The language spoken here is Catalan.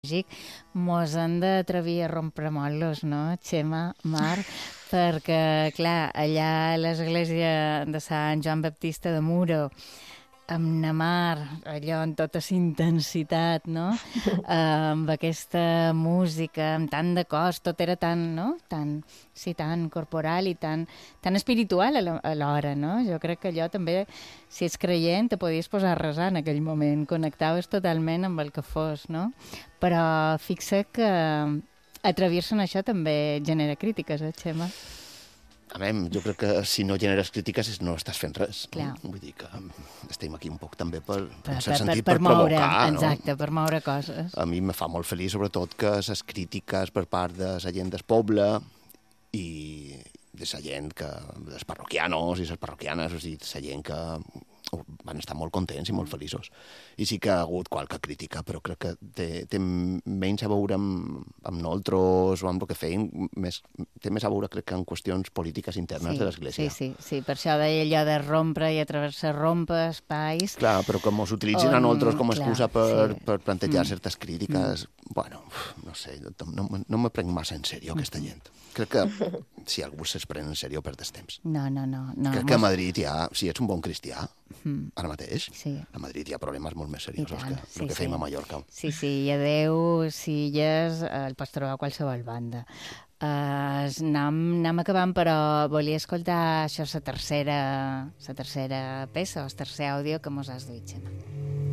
litúrgic, mos hem d'atrevir a rompre motllos, no, Xema, Mar? Perquè, clar, allà a l'església de Sant Joan Baptista de Muro, amb na Mar, allò amb tota la intensitat, no? Amb aquesta música, amb tant de cos, tot era tan, no? Tan corporal i tan espiritual alhora, no? Jo crec que allò també, si ets creient, te podies posar a resar en aquell moment, connectaves totalment amb el que fos, no? Però fixa que atrevir-se en això també genera crítiques, Xema? A veure, jo crec que si no generes crítiques no estàs fent res. Clar. Vull dir que estem aquí un poc també per moure, provocar. Exacte, per moure coses. A mi me fa molt feliç, sobretot, que les crítiques per part de la gent del poble i de la gent dels parroquianos i les parroquianes, o sigui, la gent que van estar molt contents i molt feliços. I sí que ha hagut qualque crítica, però crec que té menys a veure amb nosaltres o amb el que feim, té més a veure, crec que, en qüestions polítiques internes de l'Església. Sí, per això deia allò de rompre i atravessar romper espais. Clar, però com ens utilitzen a nosaltres com a excusa per plantejar certes crítiques, bueno, no sé, no me prenc massa en sèrio aquesta gent. Crec que si algú se'ls pren en sèrio perds temps. No. Crec que a Madrid si ets un bon cristià, ara mateix, a Madrid hi ha problemes molt més seriosos que el que feim a Mallorca. Sí, i adeu, Silles, el pastoral a qualsevol banda. Anem acabant, però volia escoltar això, la tercera peça, el tercer àudio que mos has duit, Xema.